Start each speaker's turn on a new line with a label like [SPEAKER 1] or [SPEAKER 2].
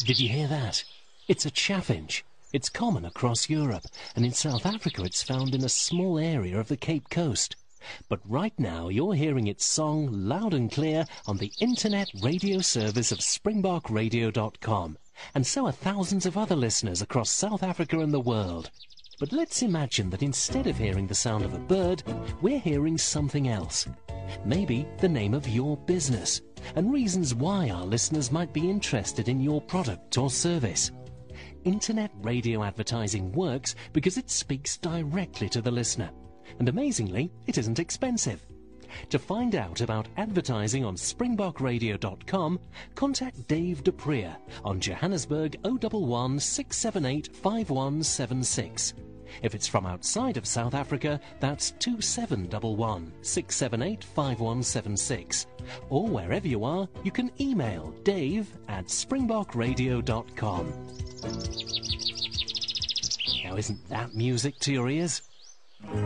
[SPEAKER 1] Did you hear that? It's a chaffinch. It's common across Europe, and in South Africa it's found in a small area of the Cape Coast. But right now you're hearing its song loud and clear on the internet radio service of springbokradio.com, and so are thousands of other listeners across South Africa and the world. But let's imagine that instead of hearing the sound of a bird, we're hearing something else. Maybe the name of your business, and reasons why our listeners might be interested in your product or service. Internet radio advertising works because it speaks directly to the listener. And amazingly, it isn't expensive. To find out about advertising on springbokradio.com, contact Dave Duprier on Johannesburg 011 678 5176. If it's from outside of South Africa, that's 2711 678 5176. Or wherever you are, you can email dave@springbokradio.com. Now, isn't that music to your ears?